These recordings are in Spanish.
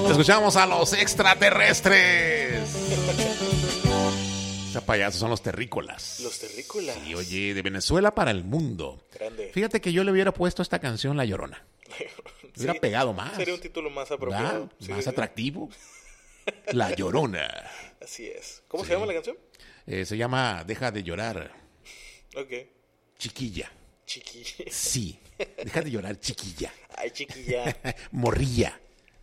Escuchamos a los extraterrestres. Esos payasos son los terrícolas. Los terrícolas. Y oye, de Venezuela para el mundo. Grande. Fíjate que yo le hubiera puesto a esta canción La Llorona. Hubiera Sí, pegado más. Sería un título más apropiado. ¿Verdad? Sí, Más sí. atractivo. La Llorona. Así es. ¿Cómo Sí. se llama la canción? Se llama Deja de llorar, Ok. chiquilla. Chiquilla. Sí. Deja de llorar, chiquilla. Ay, chiquilla. Morrilla.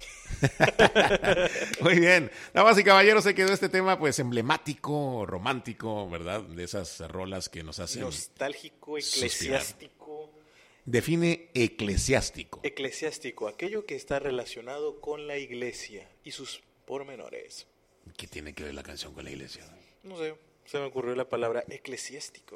Muy bien. Damas y caballeros, se quedó este tema pues emblemático, romántico, ¿verdad? De esas rolas que nos hacen... Nostálgico, eclesiástico. Define eclesiástico. Eclesiástico, aquello que está relacionado con la iglesia y sus pormenores. ¿Qué tiene que ver la canción con la iglesia? No sé, se me ocurrió la palabra eclesiástico.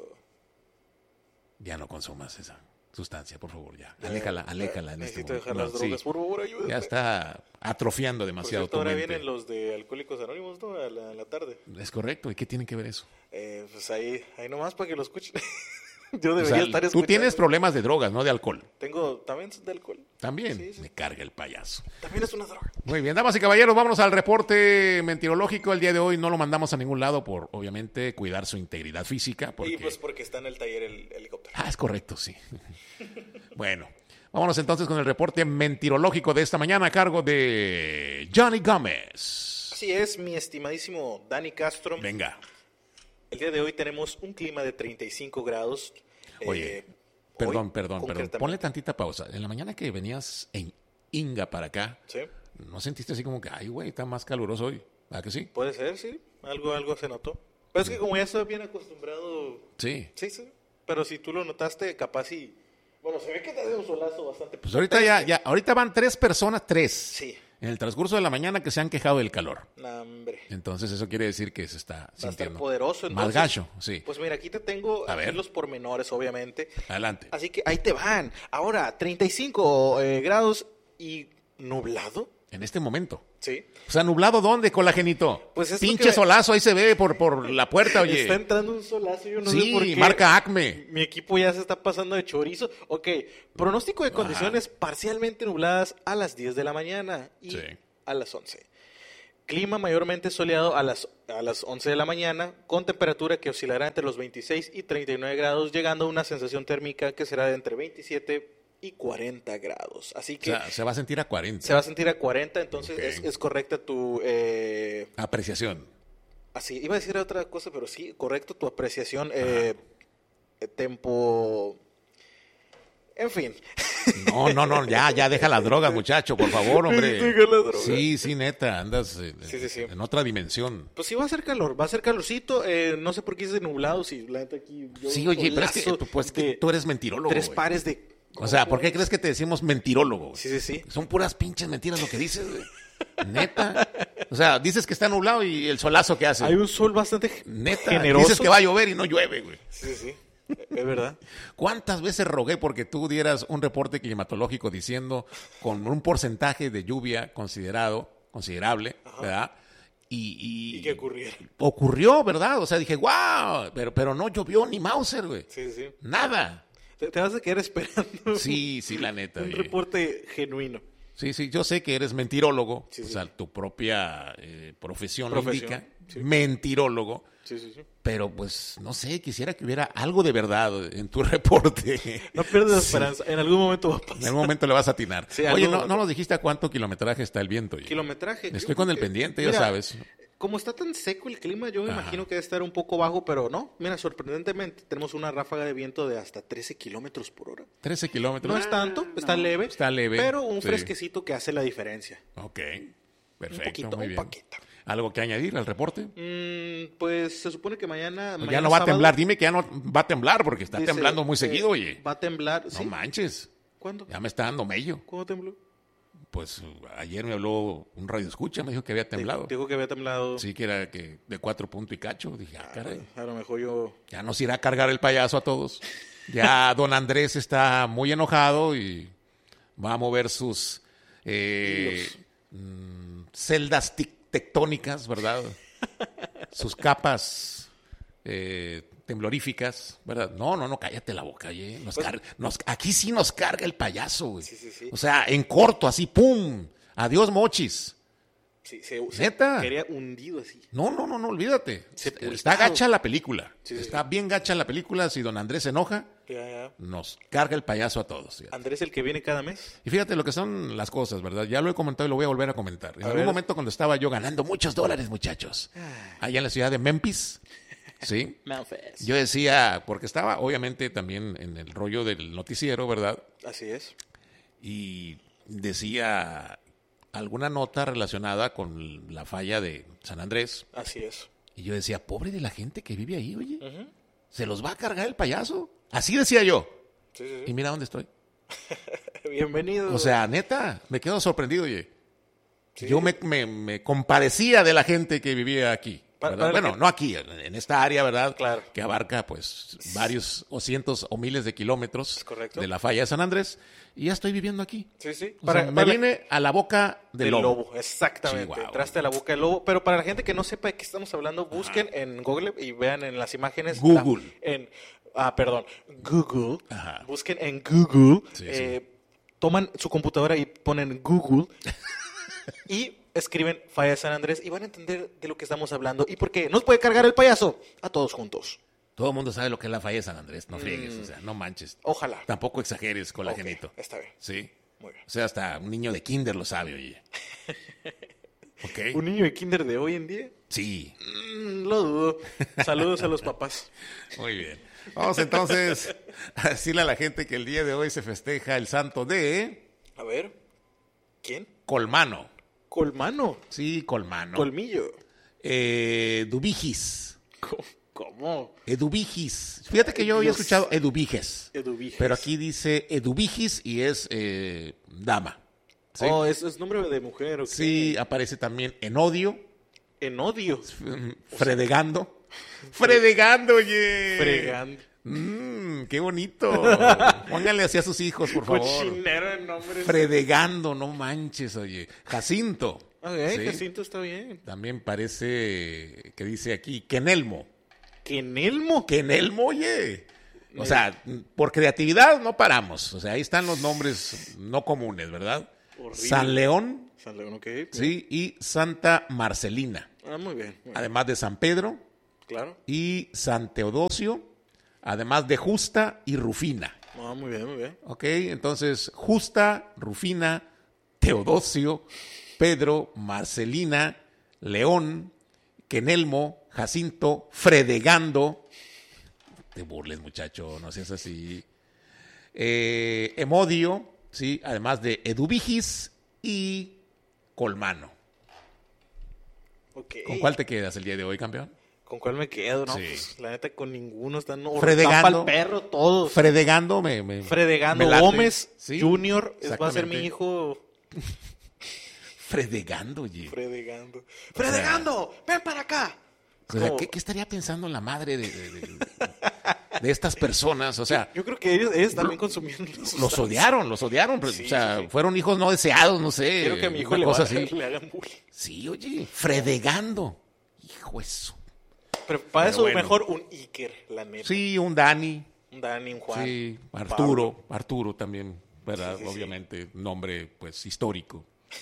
Ya no consumas esa sustancia, por favor, ya. Aléjala en este Necesito momento. dejar las No, drogas, sí. por favor, ayúdame. Ya está atrofiando Por demasiado cierto, tu ahora mente. vienen los de Alcohólicos Anónimos, ¿no? A la tarde. Es correcto. ¿Y qué tiene que ver eso? Pues ahí nomás para que lo escuchen. Yo O debería sea, estar tú escuchando. tienes problemas de drogas, no de alcohol. Tengo también de alcohol. También. Sí, sí. Me carga el payaso. También es una droga. Muy bien, damas y caballeros, vámonos al reporte mentirológico. El día de hoy no lo mandamos a ningún lado por, obviamente, cuidar su integridad física. Porque... Y pues porque está en el taller el helicóptero. Ah, es correcto, sí. Bueno, vámonos entonces con el reporte mentirológico de esta mañana a cargo de Johnny Gómez. Así es, mi estimadísimo Dani Castro. Venga. El día de hoy tenemos un clima de 35 grados. Oye, hoy, perdón. concretamente. Ponle tantita pausa. En la mañana que venías en Inga para acá, Sí, ¿no sentiste así como que, ay, güey, está más caluroso hoy? ¿Ah, que sí? puede ser, sí. Algo se notó. Pero es que como ya estoy bien acostumbrado, Sí. sí. Pero si tú lo notaste, capaz y... Bueno, se ve que te hace un solazo bastante... Pues ahorita ahorita van 3 personas, Sí. en el transcurso de la mañana que se han quejado del calor. Nah, hombre. Entonces eso quiere decir que se está Va a estar sintiendo poderoso. más Entonces, gacho, sí. Pues mira, aquí te tengo A aquí ver. los pormenores, obviamente. Adelante. Así que ahí te van. Ahora, 35 grados y nublado. En este momento. Sí. O sea, ¿nublado dónde, colagenito? Pues es lo Pinche que- solazo, ahí se ve por la puerta, oye. Está entrando un solazo, yo no sé por Sí, qué. marca Acme. Mi equipo ya se está pasando de chorizo. Ok, pronóstico de condiciones parcialmente nubladas a las 10 de la mañana y Sí. a las 11. Clima mayormente soleado a las 11 de la mañana, con temperatura que oscilará entre los 26 y 39 grados, llegando a una sensación térmica que será de entre 27 y 40 grados. Así O que sea, se va a sentir a 40. se va a sentir a 40, entonces Ok. es correcta tu... Apreciación. Así, iba a decir otra cosa, pero sí, correcto tu apreciación. Tempo... En fin. No, ya deja las drogas, muchacho, por favor, hombre. Deja la droga. Sí, neta, andas Sí. en otra dimensión. Pues sí va a hacer calor, va a ser calorcito. No sé por qué dice nublado, si la neta aquí... yo Sí, oye, pero es que, solazo que de tú eres mentirólogo, 3 güey. pares de... O sea, ¿por qué crees que te decimos mentirólogo? Sí. Son puras pinches mentiras lo que dices, güey. Neta. O sea, dices que está nublado y el solazo que hace. Hay un sol bastante Neta, generoso. dices que va a llover y no llueve, güey. Sí. Es verdad. ¿Cuántas veces rogué porque tú dieras un reporte climatológico diciendo con un porcentaje de lluvia considerable, ¿verdad? ¿Y qué ocurriera? Ocurrió, ¿verdad? O sea, dije, wow, pero no llovió ni Mauser, güey. Sí. Nada. Te vas a quedar esperando Sí, la neta. un oye. reporte genuino. Sí, yo sé que eres mentirólogo, Sí. o sea, tu propia profesión lo Profesión, indica, sí. mentirólogo, Sí. pero pues, no sé, quisiera que hubiera algo de verdad en tu reporte. No pierdas la Sí. esperanza, en algún momento va a En pasar. algún momento le vas a atinar. Sí, Oye, algún no momento. nos dijiste a cuánto kilometraje está el viento. Oye. Kilometraje. Estoy Yo con creo el que- pendiente, ya mira, sabes. Como está tan seco el clima, yo me Ajá. imagino que debe estar un poco bajo, pero no. Mira, sorprendentemente tenemos una ráfaga de viento de hasta 13 kilómetros por hora. 13 kilómetros. No es tanto, está leve. Está leve, Pero un sí. fresquecito que hace la diferencia. Ok, Un perfecto, poquito, muy un bien. poquito. ¿Algo que añadir al reporte? Pues se supone que mañana Ya no va a sábado, temblar, dime que ya no va a temblar porque está dice, temblando muy seguido, oye. Va a temblar, No ¿sí? manches, ¿Cuándo? ya me está dando mello. ¿Cuándo tembló? Pues ayer me habló un radio escucha, me dijo que había temblado. Dijo que había temblado. Sí, que era que de 4 puntos y cacho. Dije, caray, A lo mejor yo... ya nos irá a cargar el payaso a todos. Ya don Andrés está muy enojado y va a mover sus celdas tectónicas, ¿verdad? Sus capas tembloríficas, ¿verdad? No, cállate la boca, oye. Aquí sí nos carga el payaso, güey. Sí. O sea, en corto, así, ¡pum! Adiós, mochis. Sí, se ¿Neta? quería hundido así. No, olvídate. Sepultado. Está gacha la película. Sí, sí, Está bien gacha la película. Si don Andrés se enoja, Ya. nos carga el payaso a todos. Fíjate. Andrés, el que viene cada mes. Y fíjate lo que son las cosas, ¿verdad? Ya lo he comentado y lo voy a volver a comentar. En algún ver. momento cuando estaba yo ganando muchos dólares, muchachos, allá en la ciudad de Memphis, ¿sí? Memphis. Yo decía, porque estaba obviamente también en el rollo del noticiero, ¿verdad? Así es. Y decía alguna nota relacionada con la falla de San Andrés. Así es. Y yo decía, pobre de la gente que vive ahí, oye. ¿Se los va a cargar el payaso? Así decía yo. Sí. Y mira dónde estoy. Bienvenido. O sea, neta, me quedo sorprendido, oye. Sí. Yo me compadecía de la gente que vivía aquí. ¿verdad? Bueno, no aquí, en esta área, ¿verdad? Claro. Que abarca, pues, varios o cientos o miles de kilómetros Es correcto. de la falla de San Andrés. Y ya estoy viviendo aquí. Sí. O sea, me vine a la boca del lobo. Exactamente. Chihuahua. Entraste a la boca del lobo. Pero para la gente que no sepa de qué estamos hablando, busquen en Google y vean en las imágenes. Google. Google. Ajá. Busquen en Google. Sí. Toman su computadora y ponen Google. Y escriben Falla de San Andrés y van a entender de lo que estamos hablando. ¿Y por qué? Nos puede cargar el payaso a todos juntos. Todo el mundo sabe lo que es la falla de San Andrés. No friegues, o sea, no manches. Ojalá. Tampoco exageres con la genito. Está bien. Sí. Muy bien. O sea, hasta un niño de kinder lo sabe, oye. ¿Ok? ¿Un niño de kinder de hoy en día? Sí. Lo dudo. Saludos a los papás. Muy bien. Vamos entonces a decirle a la gente que el día de hoy se festeja el santo de A ver. ¿Quién? Colmano. Colmano. Sí, Colmano. Colmillo. Eduvigis. ¿Cómo? Eduvigis. Fíjate que yo había Dios. escuchado Eduviges. Eduviges. Pero aquí dice Eduvigis y es dama. ¿Sí? Oh, es nombre de mujer. ¿O qué? Sí, aparece también Enodio. En odio. Fredegando. Fredegando, oye. Fregando. Qué bonito. Pónganle así a sus hijos, por favor. Cochinero de nombres. Fredegando, no manches, oye. Jacinto. Ok, ¿sí? Jacinto está bien. También parece que dice aquí Kenelmo. ¿Kenelmo? Kenelmo, oye. O sea, por creatividad no paramos. O sea, ahí están los nombres no comunes, ¿verdad? Horrible. San León, San León, ok. sí, y Santa Marcelina. Ah, muy bien. Además de San Pedro Claro. y San Teodosio, además de Justa y Rufina. Ah, muy bien, muy bien. Ok, entonces Justa, Rufina, Teodosio, Pedro, Marcelina, León, Kenelmo, Jacinto, Fredegando. Te burles, muchacho, no seas así. Emodio, sí, además de Eduvigis y Colmano. Ok. ¿Con cuál te quedas el día de hoy, campeón? ¿Con cuál me quedo? No, Sí. pues, la neta con ninguno. Están Fredegando. el perro todos. Fredegando Fredegando me late. Gómez Sí, Junior va a ser exactamente. mi hijo. Fredegando, oye. Fredegando. sea, ¡Fredegando! ¡Ven para acá! O sea, ¿qué estaría pensando la madre de estas personas? O sea, Yo creo que ellos también consumían los odiaron, pero, Sí, o sea, sí. fueron hijos no deseados, no sé. Quiero que a mi hijo una le cosa así. hagan bullying. Sí, oye, Fredegando. Hijo eso. Pero para Pero eso bueno. mejor un Iker, la neta. Sí, un Dani. Un Dani, un Juan. Sí, un Arturo también, ¿verdad? Sí, sí, sí. Obviamente, nombre, pues, histórico.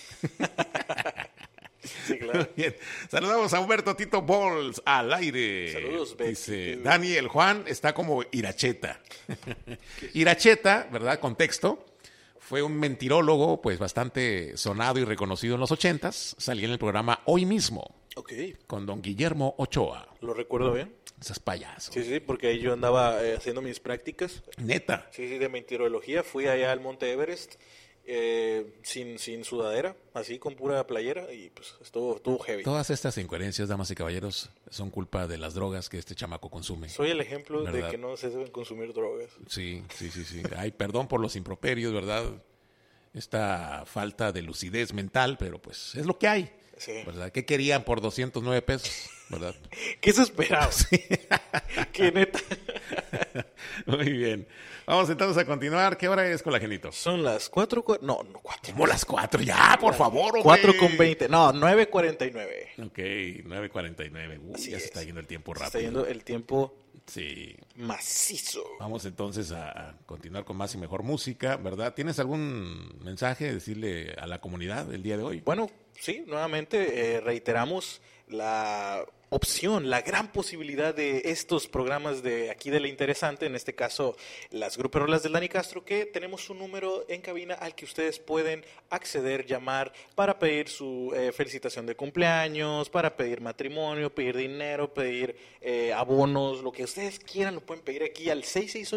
Sí, claro. Bien, saludamos a Humberto Tito Balls al aire. Saludos, Becky. Dice, Daniel Juan está como Iracheta. Iracheta, ¿verdad? Contexto. Fue un mentirólogo, pues, bastante sonado y reconocido en los 80s. Salía en el programa Hoy Mismo, Ok, con don Guillermo Ochoa. lo recuerdo bien. Esas payasos. Sí, porque ahí yo andaba haciendo mis prácticas. Neta. Sí, de meteorología. Fui allá al Monte Everest sin sudadera, así con pura playera y pues estuvo heavy. Todas estas incoherencias, damas y caballeros, son culpa de las drogas que este chamaco consume. Soy el ejemplo ¿Verdad? de que no se deben consumir drogas. Sí. Ay, perdón por los improperios, ¿verdad? Esta falta de lucidez mental, pero pues es lo que hay, Sí. ¿verdad? ¿Qué querían por 209 pesos, verdad? ¿Qué se esperaba? Que neta. Muy bien. Vamos entonces a continuar. ¿Qué hora es, Colagenito? Son las 4. No, 4. Como las 4 ya, por favor, hombre. 4:20. No, 9:49. Ok, 9:49. Uy, Así ya se es. está yendo el tiempo Se está rápido. yendo el tiempo Sí. Macizo. Vamos entonces a continuar con más y mejor música, ¿verdad? ¿Tienes algún mensaje decirle a la comunidad el día de hoy? Bueno, sí, nuevamente reiteramos la opción, la gran posibilidad de estos programas de aquí de La Interesante, en este caso las gruperolas del Dani Castro, que tenemos un número en cabina al que ustedes pueden acceder, llamar para pedir su felicitación de cumpleaños, para pedir matrimonio, pedir dinero, pedir abonos, lo que ustedes quieran lo pueden pedir aquí al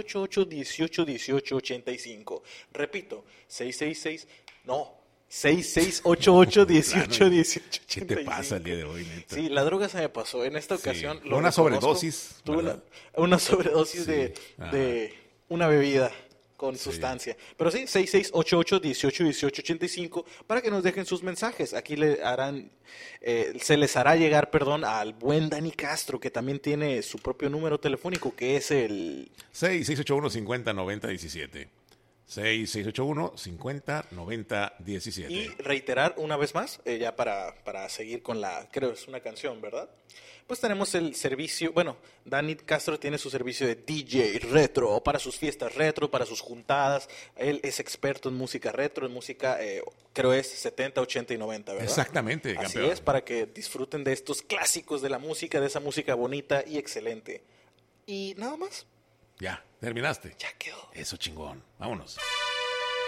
6688-181885. Repito, 6688-181885. ¿Qué te pasa el día de hoy, neta? Sí, la droga se me pasó. En esta ocasión lo una reconozco. sobredosis. Tuve una sobredosis Sí. de una bebida con sustancia. Pero sí, 6688-181885 para que nos dejen sus mensajes. Aquí se les hará llegar, al buen Dani Castro, que también tiene su propio número telefónico, que es el 6681-509017. 6681-509017. Y reiterar una vez más, ya para seguir con creo que es una canción, ¿verdad? Pues tenemos el servicio, Dani Castro tiene su servicio de DJ retro, para sus fiestas retro, para sus juntadas. Él es experto en música retro, en música, creo es 70, 80 y 90, ¿verdad? Exactamente, Así campeón. es, para que disfruten de estos clásicos de la música, de esa música bonita y excelente. Y nada más. Ya, terminaste. Ya quedó. Eso chingón. Vámonos.